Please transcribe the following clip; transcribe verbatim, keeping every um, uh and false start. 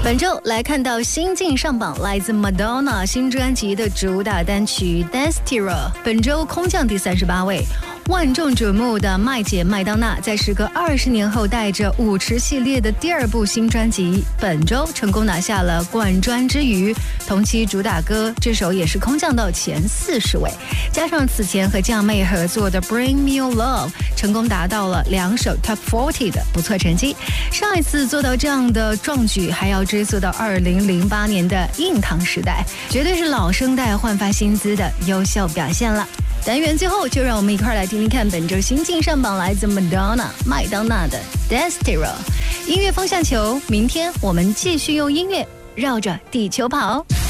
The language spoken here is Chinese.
本周来看到新晋上榜，来自 Madonna 新专辑的主打单曲 Destira， 本周空降第三十八位。万众瞩目的麦姐麦当娜，在时隔二十年后，带着舞池系列的第二部新专辑，本周成功拿下了冠专之余，同期主打歌这首也是空降到前四十位，加上此前和酱妹合作的 Bring Me Your Love， 成功达到了两首 Top 四十的不错成绩。上一次做到这样的壮举，还要追溯到二零零八年的硬糖时代，绝对是老生代焕发新姿的优秀表现了。单元最后，就让我们一块来听听看本周新晋上榜来自 Madonna 麦当娜的 Destira 音乐风向球。明天我们继续用音乐绕着地球跑。